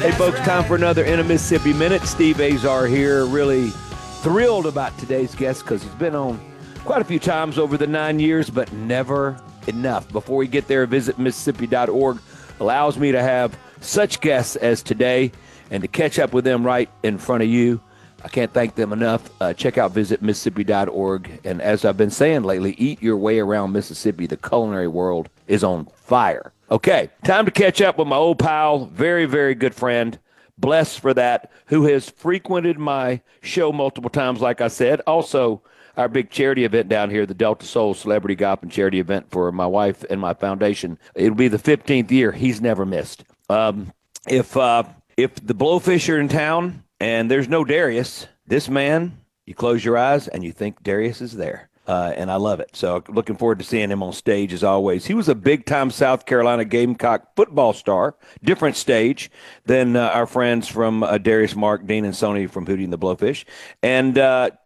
Hey, folks, time for another In a Mississippi Minute. Steve Azar here. Really thrilled about today's guest because he's been on quite a few times over the 9 years, but never enough. Before we get there, visit Mississippi.org allows me to have such guests as today and to catch up with them right in front of you. I can't thank them enough. Check out visit Mississippi.org. And as I've been saying lately, eat your way around Mississippi. The culinary world is on fire. Okay, time to catch up with my old pal, very, very good friend, blessed for that, who has frequented my show multiple times, like I said. Also, our big charity event down here, the Delta Soul Celebrity Golf and Charity event for my wife and my foundation. It'll be the 15th year. He's never missed. If the Blowfish are in town and there's no Darius, this man, you close your eyes and you think Darius is there. And I love it. So looking forward to seeing him on stage as always. He was a big-time South Carolina Gamecock football star, different stage than our friends from Darius, Mark, Dean, and Sony from Hootie and the Blowfish. And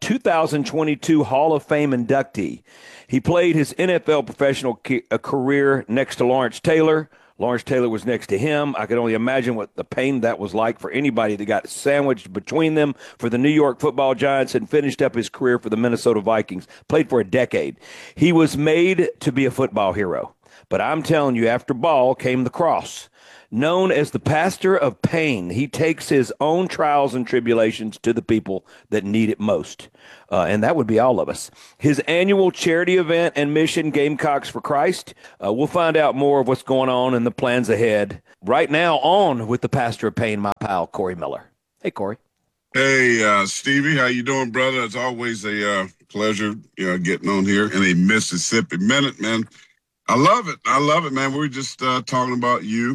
2022 Hall of Fame inductee. He played his NFL professional career next to Lawrence Taylor. Lawrence Taylor was next to him. I could only imagine what the pain that was like for anybody that got sandwiched between them for the New York Football Giants and finished up his career for the Minnesota Vikings. Played for a decade. He was made to be a football hero. But I'm telling you, after ball came the cross. Known as the pastor of pain, he takes his own trials and tribulations to the people that need it most. And that would be all of us. His annual charity event and mission, Gamecocks for Christ. We'll find out more of what's going on and the plans ahead. Right now, on with the pastor of pain, my pal, Corey Miller. Hey, Corey. Hey, Stevie, how you doing, brother? It's always a pleasure, getting on here in a Mississippi Minute, man. I love it, man. We were just talking about you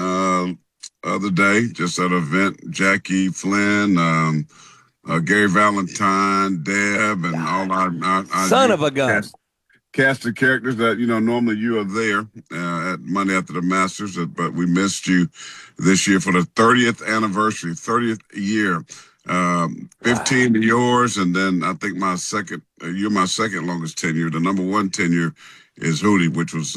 other day, just at an event. Jackie Flynn, Gary Valentine, Deb, and all our son of a gun. Cast of characters that, normally you are there at Monday After the Masters, but we missed you this year for the 30th anniversary, 30th year. 15 to yours, and then I think you're my second longest tenure. The number one tenure is Hootie, which was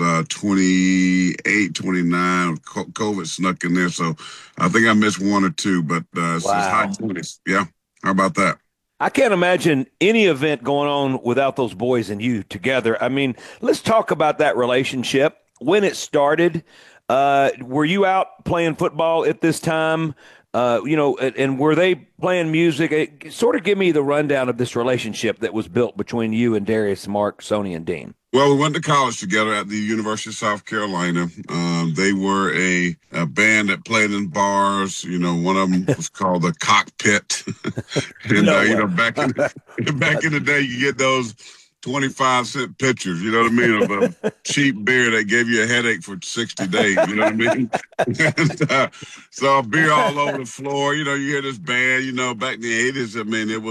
28, 29. COVID snuck in there, so I think I missed one or two, but it's high 20s. Yeah, how about that? I can't imagine any event going on without those boys and you together. I mean, let's talk about that relationship. When it started, were you out playing football at this time? And were they playing music? Sort of give me the rundown of this relationship that was built between you and Darius, Mark, Sony, and Dean. Well, we went to college together at the University of South Carolina. They were a band that played in bars. One of them was called the Cockpit. And, back in the day, you get those 25-cent pictures, you know what I mean, of a cheap beer that gave you a headache for 60 days, you know what I mean? And, so beer all over the floor, you hear this band, back in the 80s, I mean, it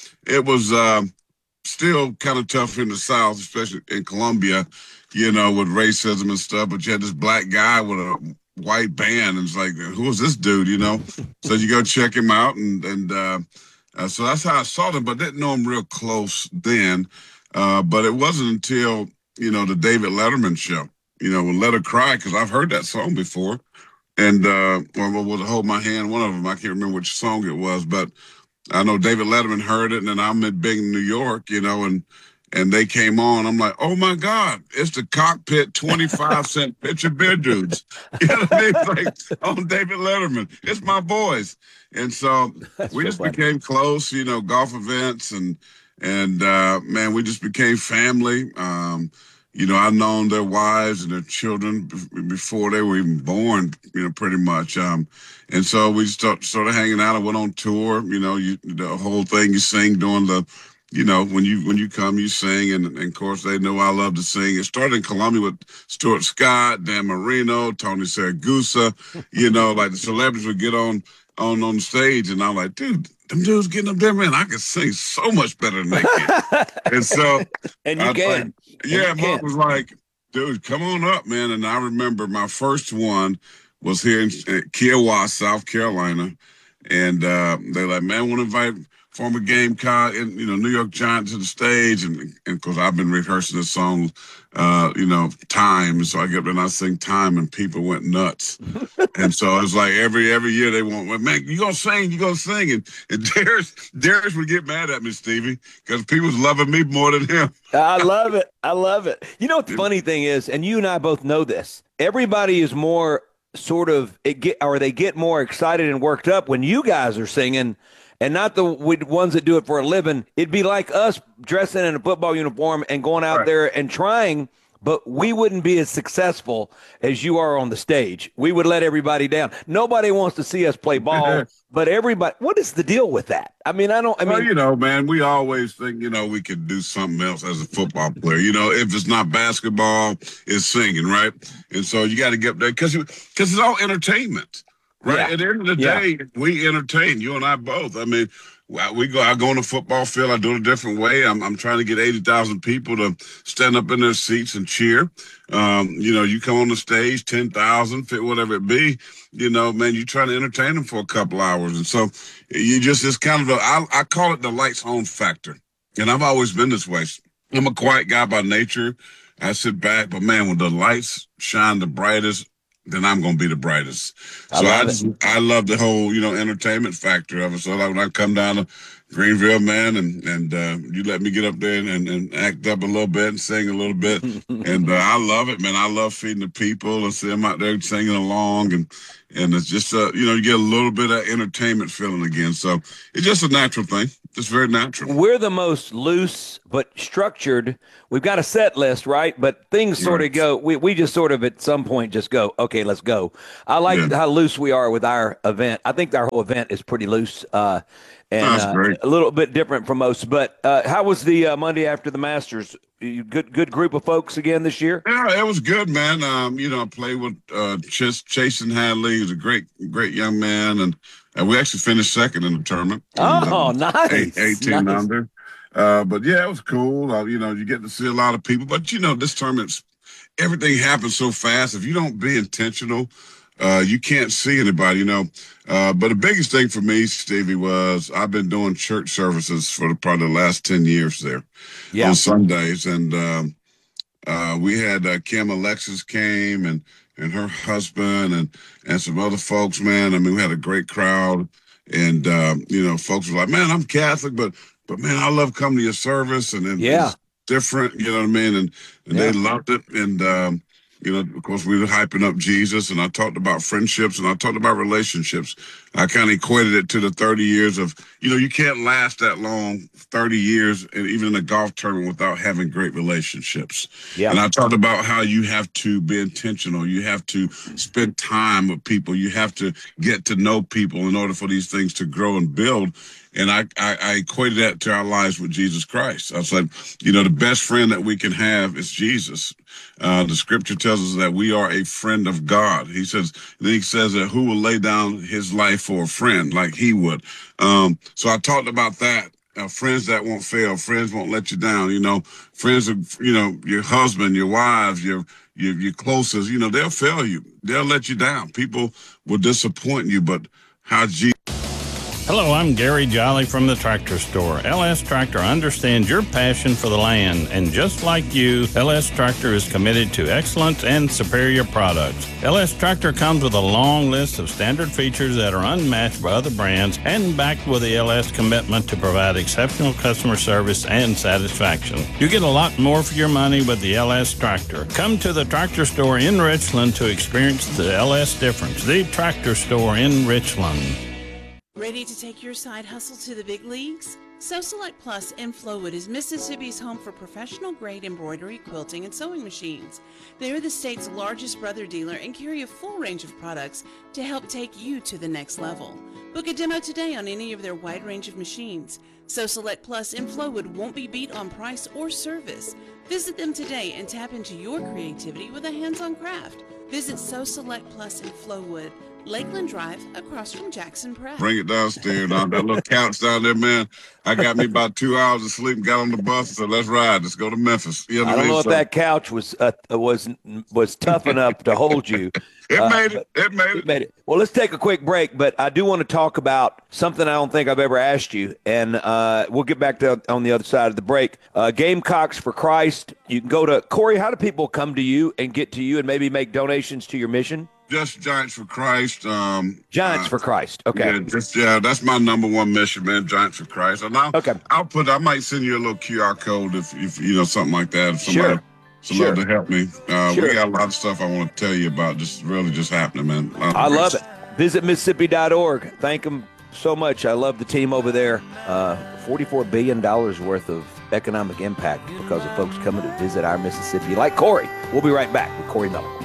was still kind of tough in the South, especially in Columbia, with racism and stuff, but you had this black guy with a white band, and it's like, who is this dude, So you go check him out, and so that's how I saw them, but didn't know him real close then. But it wasn't until, the David Letterman show, with Let Her Cry, because I've heard that song before. And, or was it Hold My Hand? One of them, I can't remember which song it was, but I know David Letterman heard it, and then I'm in big New York, and they came on. I'm like, oh my God, it's the Cockpit 25-cent picture beer dudes. You know what I mean? Like on David Letterman. It's my boys. And so we just became close, golf events and man, we just became family. I've known their wives and their children before they were even born, pretty much. And so we started hanging out. I went on tour, the whole thing you sing during the, when you come, you sing. And of course, they know I love to sing. It started in Columbia with Stuart Scott, Dan Marino, Tony Saragusa, like the celebrities would get on stage. And I'm like, dude, them dudes getting up there, man, I can sing so much better than they can. And so, and you can. Mark was like, dude, come on up, man. And I remember my first one was here in Kiowa, South Carolina. and they're like, man, I want to invite former Gamecock and New York Giants to the stage, and of course I've been rehearsing this song, time. So I get up there and I sing time, and people went nuts. And so it's like every year they want, well, man, you gonna sing, and Darius would get mad at me, Stevie, because people was loving me more than him. I love it. I love it. You know what the funny thing is, and you and I both know this. Everybody is more they get more excited and worked up when you guys are singing, and not the ones that do it for a living. It'd be like us dressing in a football uniform and going out Right. there and trying, but we wouldn't be as successful as you are on the stage. We would let everybody down. Nobody wants to see us play ball, but everybody. What is the deal with that? I mean, Well, man, we always think, we could do something else as a football player. If it's not basketball, it's singing, right? And so you got to get there because it's all entertainment, right? Yeah. At the end of the Yeah. day, we entertain, you and I both. I mean, I go on the football field. I do it a different way. I'm trying to get 80,000 people to stand up in their seats and cheer. You come on the stage, 10,000, whatever it be. Man, you try to entertain them for a couple hours, and so it's kind of I call it the lights on factor. And I've always been this way. I'm a quiet guy by nature. I sit back, but man, when the lights shine the brightest, then I'm going to be the brightest. So I love the whole, entertainment factor of it. So like when I come down to Greenville, man, and you let me get up there and act up a little bit and sing a little bit. And I love it, man. I love feeding the people and see them out there singing along. And it's just, you get a little bit of entertainment feeling again. So it's just a natural thing. It's very natural. We're the most loose but structured. We've got a set list, right? But things sort of go. We just sort of at some point just go, okay, let's go. I like how loose we are with our event. I think our whole event is pretty loose and a little bit different from most. But how was the Monday after the Masters? Good group of folks again this year? Yeah, it was good, man. I played with Chasen Hadley. He's a great young man, and we actually finished second in the tournament. Oh, nice. 18 under. But yeah, it was cool. You get to see a lot of people. But this tournament's everything happens so fast. If you don't be intentional, you can't see anybody. But the biggest thing for me, Stevie, was I've been doing church services for probably the last 10 years there on Sundays, and we had Kim Alexis came and her husband and some other folks, man. I mean, we had a great crowd, and folks were like, man, I'm Catholic, but man, I love coming to your service, and it's different, you know what I mean? And they loved it, and of course, we were hyping up Jesus, and I talked about friendships, and I talked about relationships. I kind of equated it to the 30 years of, you can't last that long, 30 years, and even in a golf tournament without having great relationships. Yeah. And I talked about how you have to be intentional. You have to spend time with people. You have to get to know people in order for these things to grow and build. And I equated that to our lives with Jesus Christ. I was like, the best friend that we can have is Jesus. The scripture tells us that we are a friend of God. He says that who will lay down his life for a friend like he would. So I talked about that. Friends that won't fail. Friends won't let you down. Friends of, your husband, your wives, your closest, they'll fail you. They'll let you down. People will disappoint you, but how Jesus. Hello, I'm Gary Jolly from the Tractor Store. LS Tractor understands your passion for the land, and just like you, LS Tractor is committed to excellence and superior products. LS Tractor comes with a long list of standard features that are unmatched by other brands and backed with the LS commitment to provide exceptional customer service and satisfaction. You get a lot more for your money with the LS Tractor. Come to the Tractor Store in Richland to experience the LS difference. The Tractor Store in Richland. Ready to take your side hustle to the big leagues? Sew Select Plus in Flowood is Mississippi's home for professional-grade embroidery, quilting, and sewing machines. They are the state's largest brother dealer and carry a full range of products to help take you to the next level. Book a demo today on any of their wide range of machines. Sew Select Plus in Flowood won't be beat on price or service. Visit them today and tap into your creativity with a hands-on craft. Visit Sew Select Plus in Flowood. Lakeland Drive, across from Jackson Prep. Bring it downstairs. That little couch down there, man. I got me about 2 hours of sleep and got on the bus. So let's ride. Let's go to Memphis. You know I don't know if So, that couch was tough enough to hold you. It made it. It made it. Well, let's take a quick break, but I do want to talk about something I don't think I've ever asked you, and we'll get back to on the other side of the break. Gamecocks for Christ. You can go to Corey. How do people come to you and get to you and maybe make donations to your mission? Just Giants for Christ. Giants for Christ. Okay. Yeah, that's my number one mission, man. Giants for Christ. And I might send you a little QR code if you know something like that. If somebody love to help me. We got a lot of stuff I want to tell you about. Just happening, man. I love it. Visit Mississippi.org. Thank them so much. I love the team over there. $44 billion worth of economic impact because of folks coming to visit our Mississippi, like Corey. We'll be right back with Corey Miller.